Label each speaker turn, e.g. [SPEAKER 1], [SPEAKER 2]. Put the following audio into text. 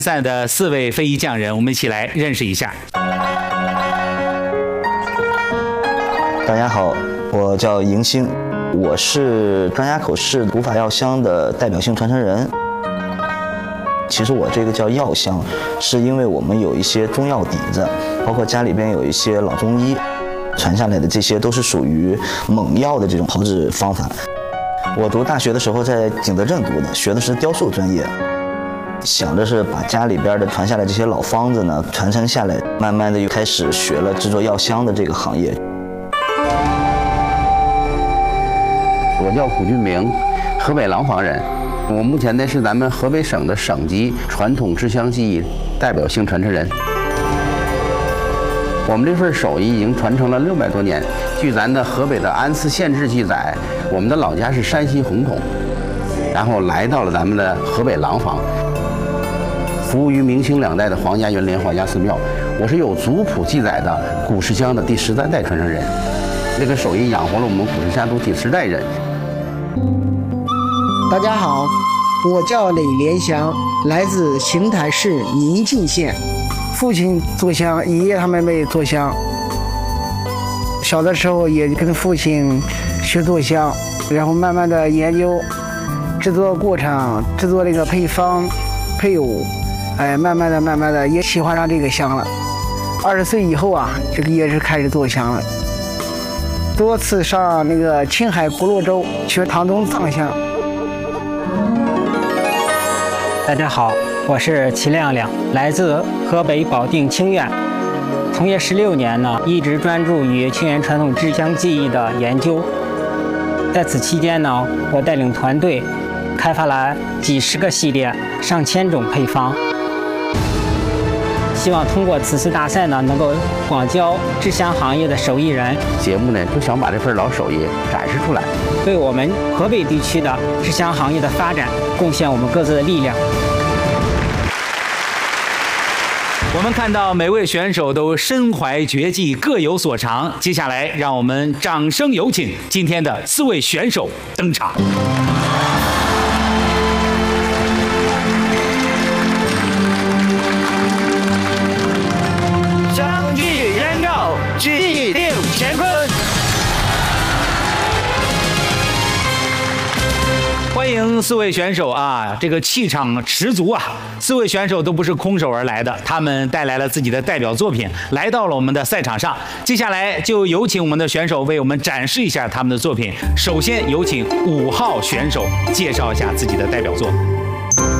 [SPEAKER 1] 赛的4位非遗匠人，我们一起来认识一下。
[SPEAKER 2] 大家好，我叫迎新，我是张家口市古法药香的代表性传承人。其实我这个叫药香，是因为我们有一些中药底子，包括家里边有一些老中医传下来的，这些都是属于猛药的这种炮制方法。我读大学的时候在景德镇读的，学的是雕塑专业。想着是把家里边的传下来这些老方子呢传承下来，慢慢的又开始学了制作药香的这个行业。
[SPEAKER 3] 我叫古俊明，河北廊坊人。我目前呢是咱们河北省的省级传统制香技艺代表性传承人。我们这份手艺已经传承了600多年。据咱的河北的安次县志记载，我们的老家是山西洪洞，然后来到了咱们的河北廊坊。服务于明清2代的皇家园林皇家寺庙，我是有族谱记载的古石香的第13代传承人。这个手艺养活了我们古石家族第10代人。
[SPEAKER 4] 大家好，我叫李连祥，来自邢台市宁晋县。父亲做香，爷爷他们没做香。小的时候也跟父亲学做香，然后慢慢的研究制作过程，制作这个配方、配伍。慢慢的也喜欢上这个香了。20岁以后啊，这个也是开始做香了。多次上那个青海古洛州学唐宗藏香。
[SPEAKER 5] 大家好，我是齐亮亮，来自河北保定清苑，从业16年呢，一直专注于清苑传统制香技艺的研究。在此期间呢，我带领团队开发了几十个系列、上千种配方。希望通过此次大赛呢，能够广交制香行业的手艺人。
[SPEAKER 3] 节目呢，就想把这份老手艺展示出来，
[SPEAKER 5] 对我们河北地区的制香行业的发展贡献我们各自的力量。
[SPEAKER 1] 我们看到每位选手都身怀绝技，各有所长。接下来，让我们掌声有请今天的4位选手登场。
[SPEAKER 6] 既定乾坤。
[SPEAKER 1] 欢迎4位选手啊，这个气场十足啊！4位选手都不是空手而来的，他们带来了自己的代表作品，来到了我们的赛场上。接下来就有请我们的选手为我们展示一下他们的作品。首先有请5号选手介绍一下自己的代表作。